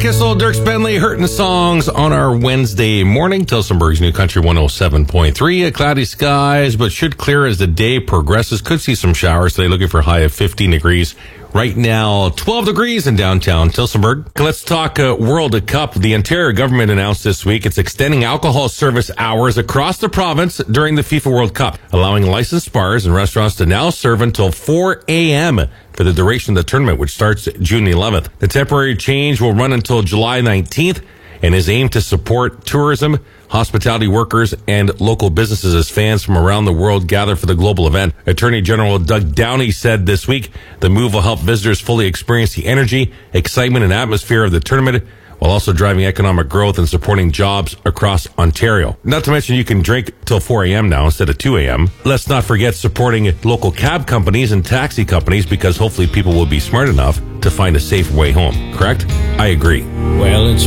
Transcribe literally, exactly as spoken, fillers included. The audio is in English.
Kissel, Dirk Bentley, Hurtin' Songs on our Wednesday morning. Tillsonburg's New Country one oh seven point three. Cloudy skies, but should clear as the day progresses. Could see some showers today, looking for a high of fifteen degrees. Right now, twelve degrees in downtown Tillsonburg. Let's talk uh, World Cup. The Ontario government announced this week it's extending alcohol service hours across the province during the FIFA World Cup, allowing licensed bars and restaurants to now serve until four a.m. for the duration of the tournament, which starts June eleventh. The temporary change will run until July nineteenth and is aimed to support tourism, hospitality workers, and local businesses as fans from around the world gather for the global event. Attorney General Doug Downey said this week the move will help visitors fully experience the energy, excitement, and atmosphere of the tournament, while also driving economic growth and supporting jobs across Ontario. Not to mention you can drink till four a.m. now instead of two a.m. Let's not forget supporting local cab companies and taxi companies, because hopefully people will be smart enough to find a safe way home, correct? I agree. Well, it's